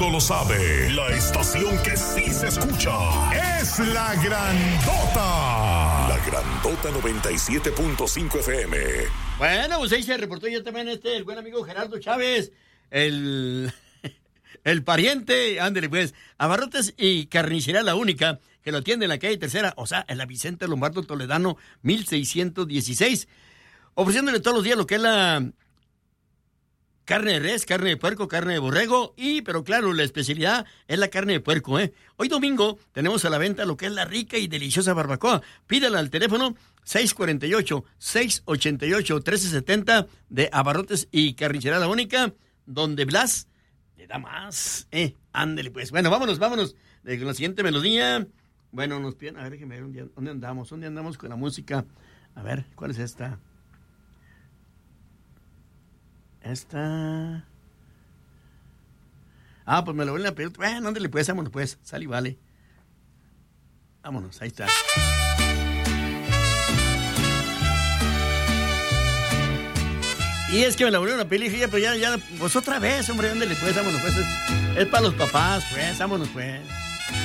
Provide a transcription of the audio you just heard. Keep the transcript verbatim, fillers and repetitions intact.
mundo lo sabe. La estación que sí se escucha es La Grandota. La Grandota noventa y siete punto cinco F M. Bueno, pues ahí se reportó ya también este, el buen amigo Gerardo Chávez, el, el pariente, ándale pues, Abarrotes y Carnicería La Única, que lo atiende en la calle Tercera, o sea, en la Vicente Lombardo Toledano, mil seiscientos dieciséis, ofreciéndole todos los días lo que es la carne de res, carne de puerco, carne de borrego, y, pero claro, la especialidad es la carne de puerco, ¿eh? Hoy domingo tenemos a la venta lo que es la rica y deliciosa barbacoa. Pídala al teléfono seis cuatro ocho, seis ocho ocho, uno tres siete cero de Abarrotes y Carnicería La Única, donde Blas le da más, ¿eh? Ándele, pues. Bueno, vámonos, vámonos. De la siguiente melodía. Bueno, nos piden, a ver, déjenme ver un día, ¿dónde andamos? ¿Dónde andamos con la música? A ver, ¿cuál es esta? Esta... Ah, pues me lo vuelven a pedir. Bueno, ¿dónde le puedes? Vámonos, pues. Sal y vale. Vámonos, ahí está. Y es que me la volvieron a pedir, pero ya, ya, pues otra vez, hombre, ¿dónde le puedes? Vámonos, pues. Es, es para los papás, pues, vámonos, pues.